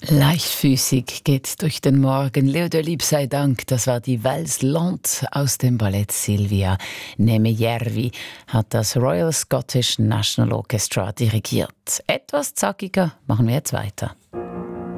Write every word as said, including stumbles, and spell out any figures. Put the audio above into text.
Leichtfüßig geht durch den Morgen. Leo de Lieb sei Dank, das war die Valse Lente aus dem Ballett Silvia Nemejärvi, hat das Royal Scottish National Orchestra dirigiert. Etwas zackiger machen wir jetzt weiter.